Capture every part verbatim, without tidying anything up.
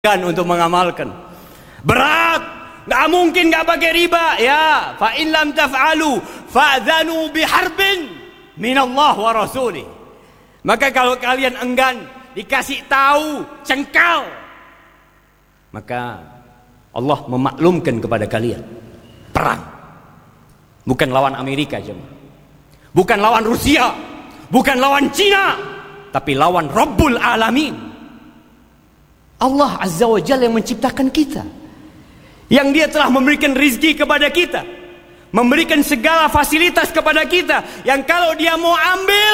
untuk mengamalkan. Berat, nggak mungkin nggak pakai riba. Ya, fa in lam taf'alu fa'dhanu biharbin minallah wa rasulih. Maka kalau kalian enggan dikasih tahu, cengkal, maka Allah memaklumkan kepada kalian perang. Bukan lawan Amerika, jemaah. Bukan lawan Rusia, bukan lawan Cina, tapi lawan Rabbul Alamin. Allah Azza wa Jalla yang menciptakan kita, yang Dia telah memberikan rizki kepada kita, memberikan segala fasilitas kepada kita, yang kalau Dia mau ambil,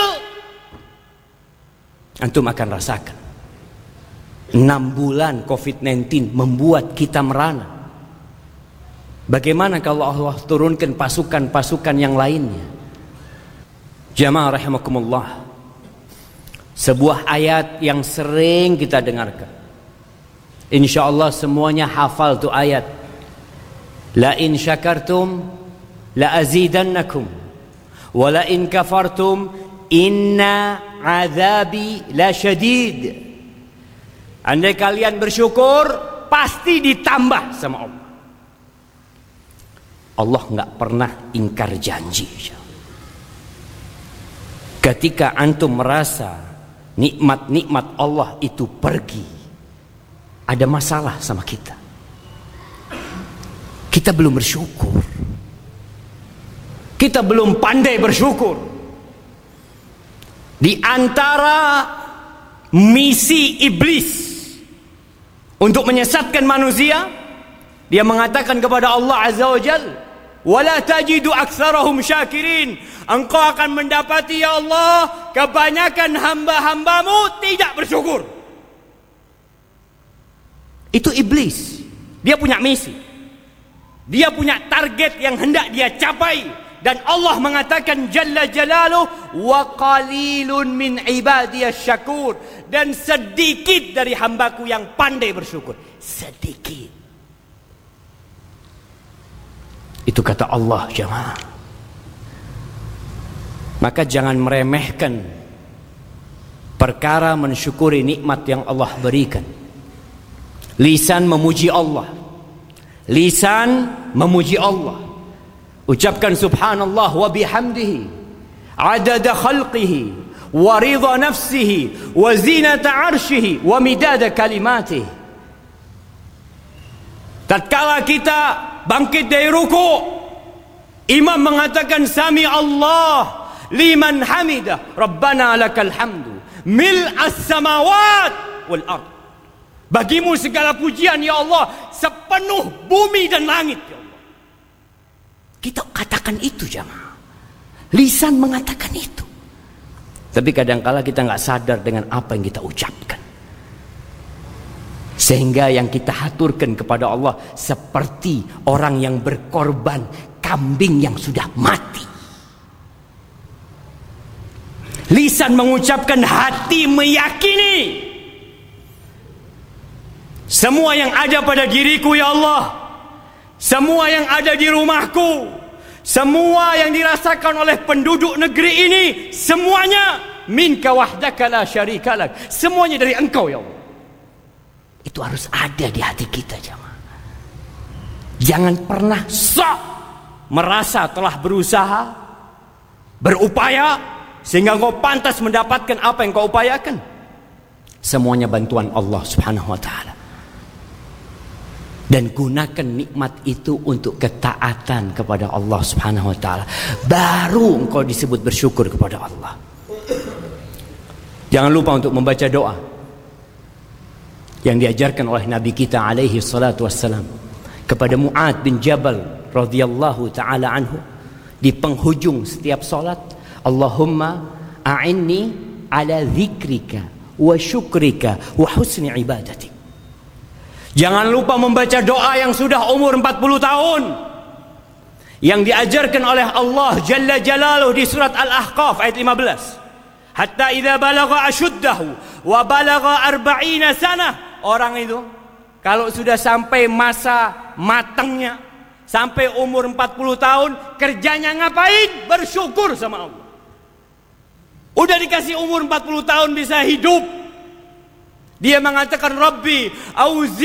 antum akan rasakan. Enam bulan covid sembilan belas membuat kita merana. Bagaimana kalau Allah turunkan pasukan-pasukan yang lainnya? Jamaah rahimakumullah, sebuah ayat yang sering kita dengarkan. InsyaAllah semuanya hafal tu ayat. La in syakartum la azidannakum wa la in kafartum inna azabi la syadid. Andai kalian bersyukur, pasti ditambah sama Allah. Allah enggak pernah ingkar janji. Ketika antum merasa nikmat-nikmat Allah itu pergi, ada masalah sama kita. Kita belum bersyukur. Kita belum pandai bersyukur. Di antara misi iblis untuk menyesatkan manusia, dia mengatakan kepada Allah Azza wa Jalla, "Wala tajidu aktsarahum syakirin." Engkau akan mendapati ya Allah, kebanyakan hamba-hambamu tidak bersyukur. Itu iblis. Dia punya misi, dia punya target yang hendak dia capai. Dan Allah mengatakan Jalla Jalaluh, wa qalilun min ibadiyas syakur. Dan sedikit dari hambaku yang pandai bersyukur. Sedikit. Itu kata Allah, jemaah. Maka jangan meremehkan perkara mensyukuri nikmat yang Allah berikan. Lisan memuji Allah, lisan memuji Allah, ucapkan subhanallah wa bihamdihi adada khalqihi wa ridha nafsihi wa zinata arshihi wa midada kalimatihi. Tatkala kita bangkit dari ruku, imam mengatakan sami Allah liman hamidah rabbana lakal hamdu mil'as samawat wal ard. Bagimu segala pujian ya Allah, sepenuh bumi dan langit ya Allah. Kita katakan itu jemaah. Lisan mengatakan itu. Tapi kadangkala kita nggak sadar dengan apa yang kita ucapkan. Sehingga yang kita haturkan kepada Allah seperti orang yang berkorban kambing yang sudah mati. Lisan mengucapkan, hati meyakini. Semua yang ada pada diriku ya Allah, semua yang ada di rumahku, semua yang dirasakan oleh penduduk negeri ini, semuanya minka wahdaka la syarikalak. Semuanya dari Engkau ya Allah. Itu harus ada di hati kita jemaah. Jangan pernah sok merasa telah berusaha, berupaya sehingga engkau pantas mendapatkan apa yang kau upayakan. Semuanya bantuan Allah Subhanahu wa taala. Dan gunakan nikmat itu untuk ketaatan kepada Allah Subhanahu wa taala. Baru engkau disebut bersyukur kepada Allah. Jangan lupa untuk membaca doa yang diajarkan oleh Nabi kita alaihi salatu wassalam kepada Mu'adz bin Jabal radhiyallahu taala anhu di penghujung setiap salat, Allahumma a'inni ala dzikrika wa syukrika wa husni ibadatik. Jangan lupa membaca doa yang sudah umur empat puluh tahun, yang diajarkan oleh Allah Jalla Jalaluh di surat Al-Ahqaf ayat lima belas. Hatta idza balagha ashuddahu wa balagha arba'ina sanah. Orang itu kalau sudah sampai masa matangnya, sampai umur empat puluh tahun, kerjanya ngapain? Bersyukur sama Allah. Udah dikasih umur empat puluh tahun bisa hidup, Dia mengatakan, Rabbi, auzi